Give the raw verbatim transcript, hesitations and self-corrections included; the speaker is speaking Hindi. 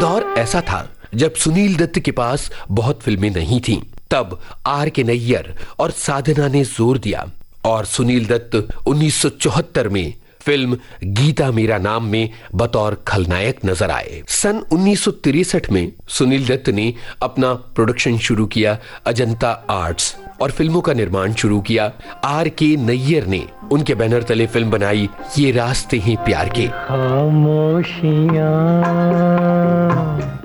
दौर ऐसा था जब सुनील दत्त के पास बहुत फिल्में नहीं थीं। तब आर के नैयर और साधना ने जोर दिया और सुनील दत्त उन्नीस सौ चौहत्तर में फिल्म गीता मेरा नाम में बतौर खलनायक नजर आए। सन उन्नीस सौ तिरसठ में सुनील दत्त ने अपना प्रोडक्शन शुरू किया अजंता आर्ट्स और फिल्मों का निर्माण शुरू किया। आर के नैयर ने उनके बैनर तले फिल्म बनाई ये रास्ते हैं प्यार के। खामोशियां